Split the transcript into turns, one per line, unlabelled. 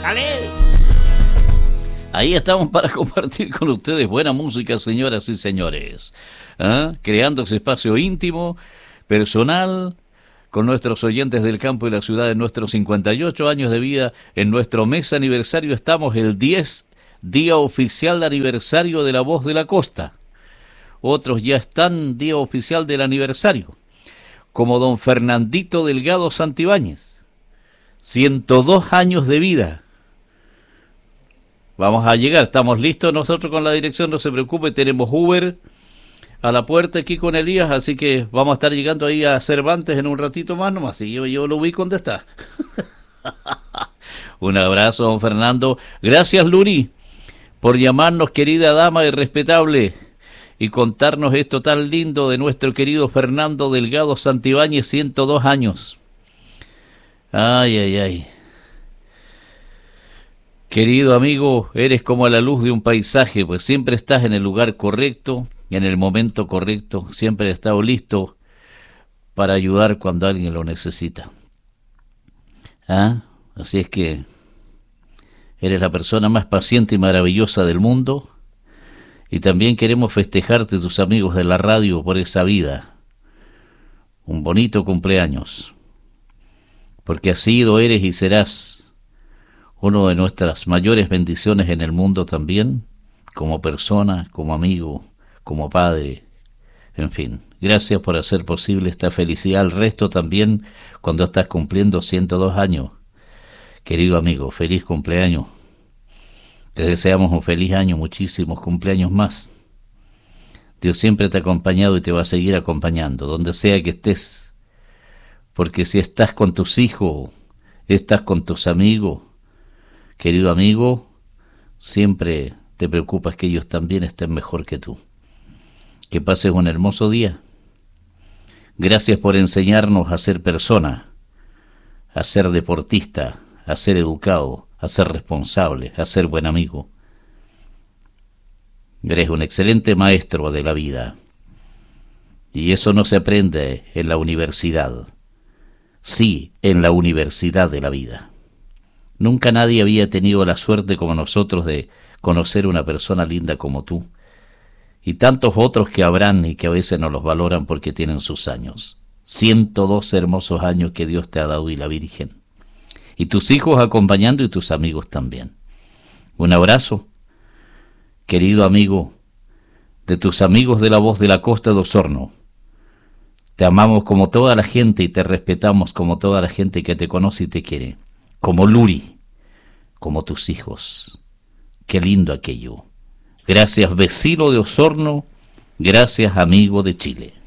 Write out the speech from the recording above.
¡Ale! Ahí estamos para compartir con ustedes buena música, señoras y señores. Creando ese espacio íntimo, personal, con nuestros oyentes del campo y la ciudad en nuestros 58 años de vida. En nuestro mes aniversario estamos el 10, día oficial de aniversario de La Voz de la Costa. Otros ya están día oficial del aniversario, como don Fernandito Delgado Santibáñez, 102 años de vida. Vamos a llegar, estamos listos nosotros con la dirección, no se preocupe, tenemos Uber a la puerta aquí con Elías, así que vamos a estar llegando ahí a Cervantes en un ratito más nomás, y yo lo ubico donde está. Un abrazo, don Fernando. Gracias, Luri, por llamarnos, querida dama y respetable, y contarnos esto tan lindo de nuestro querido Fernando Delgado Santibáñez, 102 años. Ay, ay, ay. Querido amigo, eres como la luz de un paisaje, pues siempre estás en el lugar correcto, en el momento correcto, siempre has estado listo para ayudar cuando alguien lo necesita. Así es que eres la persona más paciente y maravillosa del mundo, y también queremos festejarte, tus amigos de la radio, por esa vida. Un bonito cumpleaños, porque has sido, eres y serás uno de nuestras mayores bendiciones en el mundo también, como persona, como amigo, como padre, en fin. Gracias por hacer posible esta felicidad al resto también cuando estás cumpliendo 102 años. Querido amigo, feliz cumpleaños. Te deseamos un feliz año, muchísimos cumpleaños más. Dios siempre te ha acompañado y te va a seguir acompañando, donde sea que estés. Porque si estás con tus hijos, estás con tus amigos, querido amigo, siempre te preocupas que ellos también estén mejor que tú. Que pases un hermoso día. Gracias por enseñarnos a ser persona, a ser deportista, a ser educado, a ser responsable, a ser buen amigo. Eres un excelente maestro de la vida. Y eso no se aprende en la universidad. Sí, en la universidad de la vida. Nunca nadie había tenido la suerte como nosotros de conocer una persona linda como tú, y tantos otros que habrán y que a veces no los valoran porque tienen sus años. 102 hermosos años que Dios te ha dado y la Virgen, y tus hijos acompañando y tus amigos también. Un abrazo, querido amigo, de tus amigos de La Voz de la Costa de Osorno. Te amamos como toda la gente y te respetamos como toda la gente que te conoce y te quiere. Como Luri, como tus hijos. Qué lindo aquello. Gracias, vecino de Osorno. Gracias, amigo de Chile.